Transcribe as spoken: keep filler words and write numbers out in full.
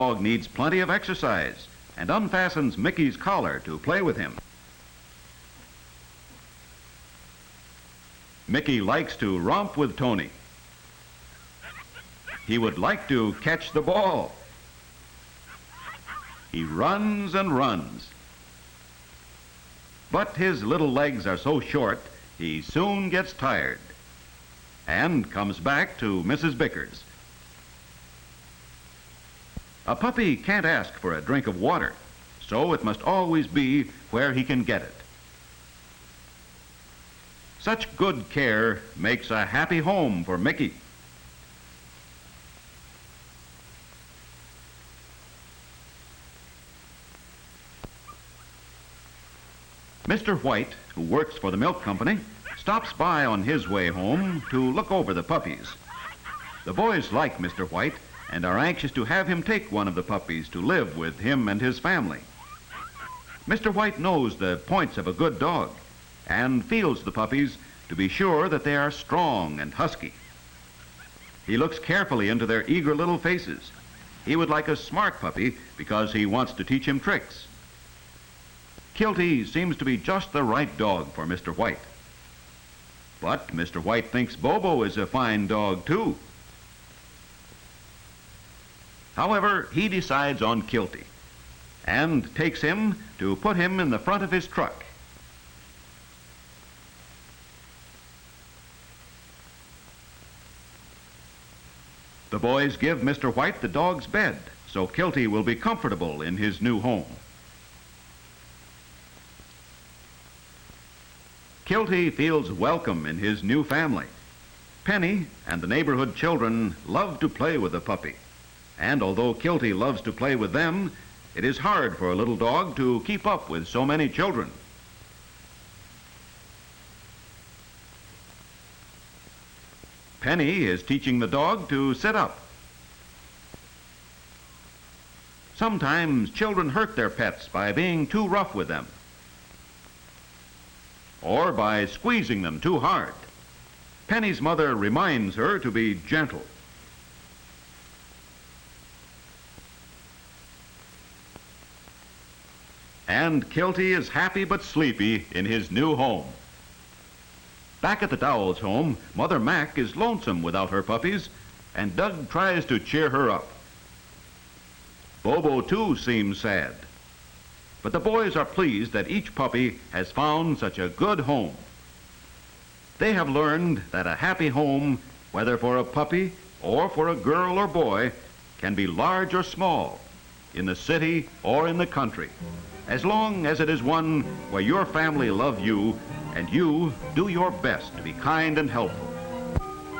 dog needs plenty of exercise and unfastens Mickey's collar to play with him. Mickey likes to romp with Tony. He would like to catch the ball. He runs and runs. But his little legs are so short, he soon gets tired and comes back to Missus Bickers. A puppy can't ask for a drink of water, so it must always be where he can get it. Such good care makes a happy home for Mickey. Mister White, who works for the milk company, stops by on his way home to look over the puppies. The boys like Mister White and are anxious to have him take one of the puppies to live with him and his family. Mister White knows the points of a good dog and feels the puppies to be sure that they are strong and husky. He looks carefully into their eager little faces. He would like a smart puppy because he wants to teach him tricks. Kilty seems to be just the right dog for Mister White. But Mister White thinks Bobo is a fine dog, too. However, he decides on Kilty and takes him to put him in the front of his truck. The boys give Mister White the dog's bed so Kilty will be comfortable in his new home. Kilty feels welcome in his new family. Penny and the neighborhood children love to play with the puppy. And although Kilty loves to play with them, it is hard for a little dog to keep up with so many children. Penny is teaching the dog to sit up. Sometimes children hurt their pets by being too rough with them, or by squeezing them too hard. Penny's mother reminds her to be gentle. And Kilty is happy but sleepy in his new home. Back at the Dowells' home, Mother Mac is lonesome without her puppies, and Doug tries to cheer her up. Bobo, too, seems sad. But the boys are pleased that each puppy has found such a good home. They have learned that a happy home, whether for a puppy or for a girl or boy, can be large or small, in the city or in the country, as long as it is one where your family love you and you do your best to be kind and helpful.